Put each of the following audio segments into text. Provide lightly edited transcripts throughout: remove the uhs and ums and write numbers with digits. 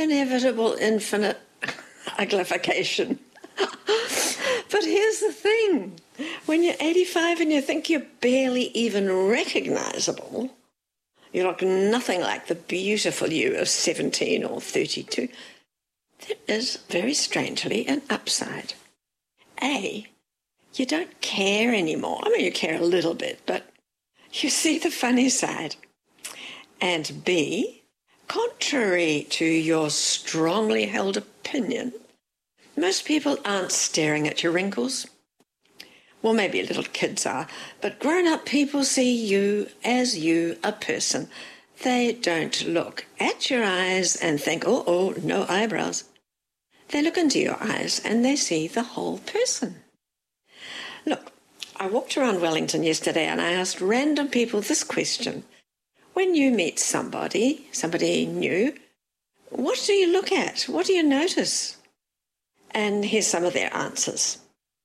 inevitable infinite uglification. But here's the thing. When you're 85 and you think you're barely even recognisable, you look nothing like the beautiful you of 17 or 32, there is, very strangely, an upside. A, you don't care anymore. I mean, you care a little bit, but you see the funny side. And B, contrary to your strongly held opinion, most people aren't staring at your wrinkles. Well, maybe little kids are, but grown-up people see you as you, a person. They don't look at your eyes and think, oh, no eyebrows. They look into your eyes and they see the whole person. Look, I walked around Wellington yesterday and I asked random people this question. When you meet somebody new, what do you look at? What do you notice? And here's some of their answers.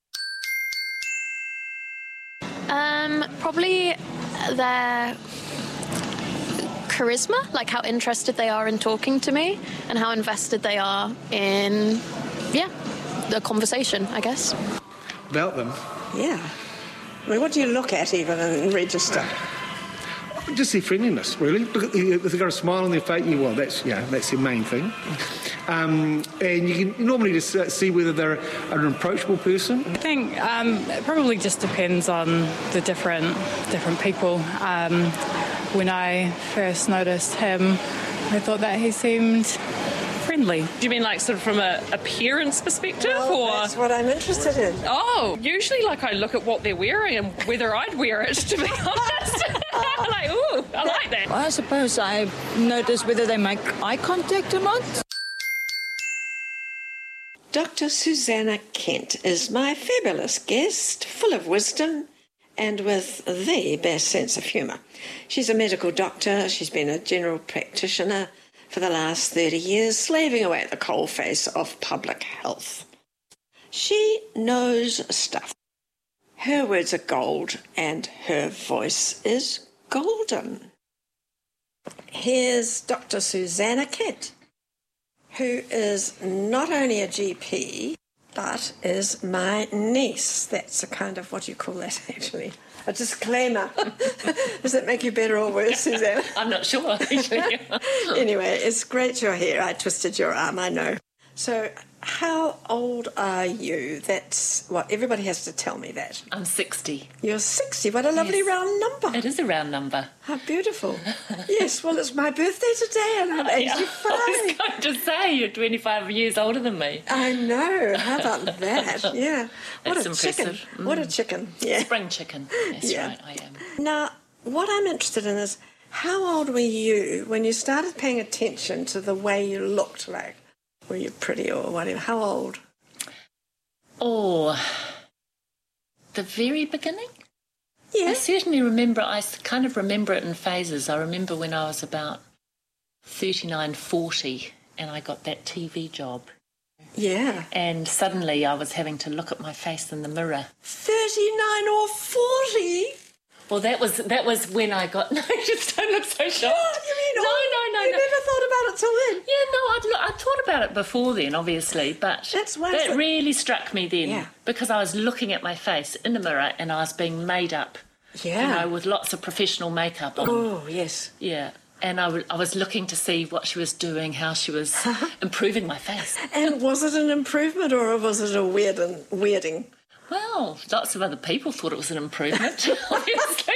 Probably their charisma, like how interested they are in talking to me and how invested they are in, the conversation, I guess. About them? Yeah. I mean, what do you look at even and register? Just their friendliness, really. If they've got a smile on their face, well, that's their main thing. And you can normally just see whether they're an approachable person. I think it probably just depends on the different people. When I first noticed him, I thought that he seemed friendly. Do you mean like sort of from an appearance perspective? Well, that's what I'm interested in. Oh, usually like I look at what they're wearing and whether I'd wear it, to be honest. I'm like, ooh, I like that. I suppose I notice whether they make eye contact or not. Dr. Susanna Kent is my fabulous guest, full of wisdom and with the best sense of humour. She's a medical doctor. She's been a general practitioner for the last 30 years, slaving away at the coalface of public health. She knows stuff. Her words are gold and her voice is golden. Here's Dr. Susanna Kent, who is not only a GP, but is my niece. That's a kind of, what do you call that, actually? A disclaimer. Does that make you better or worse, Susanna? I'm not sure, actually. Anyway, it's great you're here. I twisted your arm, I know. So, how old are you? That's what everybody has to tell me that. I'm 60. You're 60. What a lovely round number. It is a round number. How beautiful. Yes, well, it's my birthday today and I'm 85. I was going to say, you're 25 years older than me. I know. How about that? Yeah. What That's a impressive. chicken. What a chicken. Yeah. Spring chicken. That's right, I am. Now, what I'm interested in is, how old were you when you started paying attention to the way you looked like? Were you pretty or whatever? How old? Oh, the very beginning? Yeah. I certainly remember, I kind of remember it in phases. I remember when I was about 39, 40 and I got that TV job. Yeah. And suddenly I was having to look at my face in the mirror. 39 or 40? Well, that was when I got... No, you just don't look so shocked. What? You mean... No. You never thought about it till then? Yeah, no, I'd thought about it before then, obviously, but that really struck me then because I was looking at my face in the mirror and I was being made up, with lots of professional makeup on. Oh, yes. Yeah, and I was looking to see what she was doing, how she was improving my face. And was it an improvement or was it a weirding? Well, lots of other people thought it was an improvement, obviously.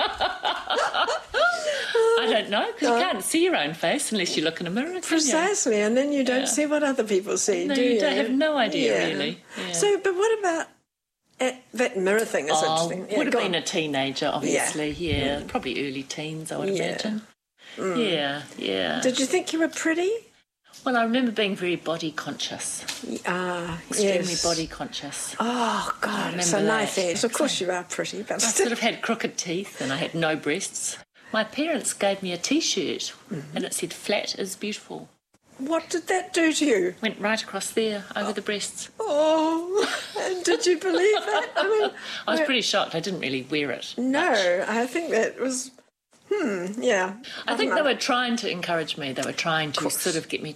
I don't know, because you can't see your own face unless you look in a mirror. Precisely, and then you don't see what other people see, no, do you? You don't have no idea, really. Yeah. So, but what about that mirror thing is interesting. Would have been a teenager, obviously, probably early teens, I would imagine. Yeah. Did you think you were pretty? Well, I remember being very body conscious. Extremely body conscious. Oh, God, it's a knife edge. Of course you are pretty, but... I sort of had crooked teeth and I had no breasts. My parents gave me a T-shirt and it said, "Flat is beautiful." What did that do to you? Went right across there, over the breasts. Oh, and did you believe that? I was pretty shocked. I didn't really wear it. No, much. I think that was... yeah. I think they were trying to encourage me. They were trying to sort of get me